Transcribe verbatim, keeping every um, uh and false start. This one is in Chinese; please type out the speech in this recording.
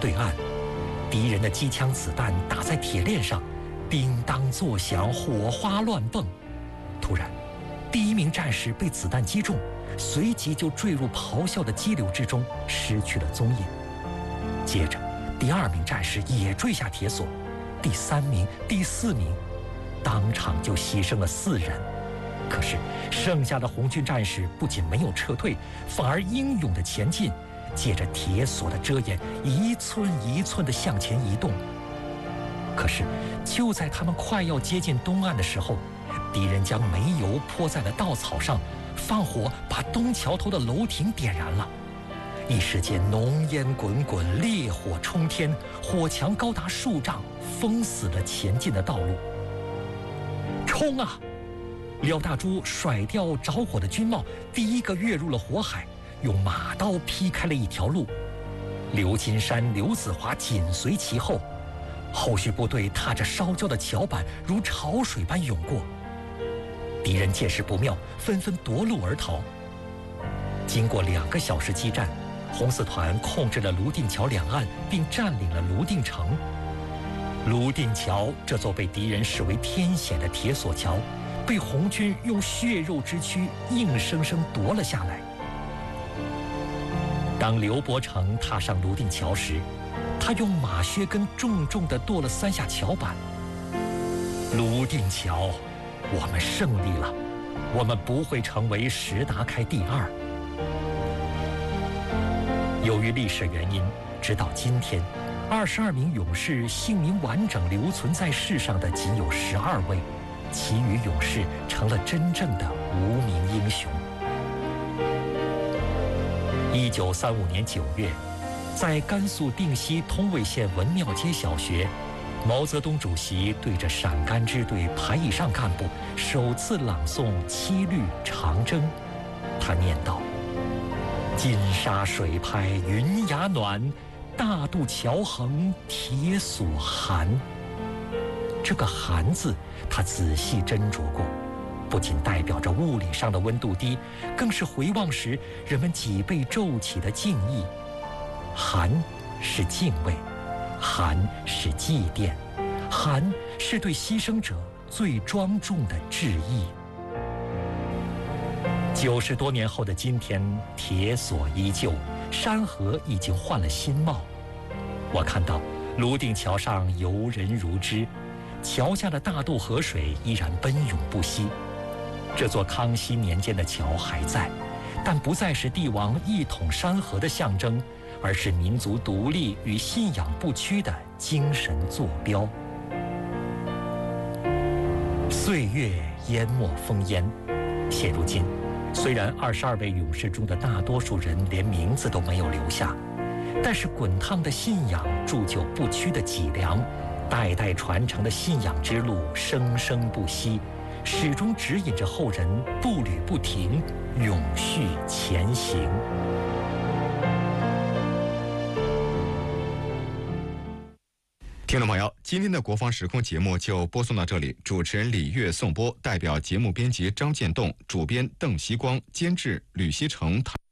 对岸，敌人的机枪子弹打在铁链上，叮当作响，火花乱蹦。突然，第一名战士被子弹击中，随即就坠入咆哮的激流之中，失去了踪影。接着，第二名战士也坠下铁索，第三名、第四名，当场就牺牲了四人。可是，剩下的红军战士不仅没有撤退，反而英勇地前进，借着铁索的遮掩，一寸一寸地向前移动。可是，就在他们快要接近东岸的时候，敌人将煤油泼在了稻草上，放火把东桥头的楼亭点燃了。一时间，浓烟滚滚，烈火冲天，火墙高达数丈，封死了前进的道路。冲啊！廖大珠甩掉着火的军帽，第一个跃入了火海，用马刀劈开了一条路。刘金山、刘子华紧随其后，后续部队踏着烧焦的桥板如潮水般涌过。敌人见势不妙，纷纷夺路而逃。经过两个小时激战，红四团控制了泸定桥两岸，并占领了泸定城。泸定桥这座被敌人视为天险的铁索桥，被红军用血肉之躯硬生生夺了下来。当刘伯承踏上泸定桥时，他用马靴根重重地跺了三下桥板。泸定桥，我们胜利了，我们不会成为石达开第二。由于历史原因，直到今天，二十二名勇士姓名完整留存在世上的仅有十二位，其余勇士成了真正的无名英雄。一九三五年九月，在甘肃定西通渭县文庙街小学，毛泽东主席对着陕甘支队排以上干部首次朗诵《七律长征》，他念道：“金沙水拍云崖暖，大渡桥横铁索寒。”这个“寒”字，他仔细斟酌过，不仅代表着物理上的温度低，更是回望时人们脊背皱起的敬意。寒是敬畏，寒是祭奠，寒是对牺牲者最庄重的致意。九十多年后的今天，铁索依旧，山河已经换了新貌。我看到泸定桥上游人如织，桥下的大渡河水依然奔涌不息。这座康熙年间的桥还在，但不再是帝王一统山河的象征，而是民族独立与信仰不屈的精神坐标。岁月淹没烽烟，现如今，虽然二十二位勇士中的大多数人连名字都没有留下，但是滚烫的信仰铸就不屈的脊梁，代代传承的信仰之路生生不息，始终指引着后人步履不停，永续前行。 听众朋友，今天的国防时空节目就播送到这里。主持人李悦颂播，代表节目编辑张建栋，主编邓锡光，监制吕锡成。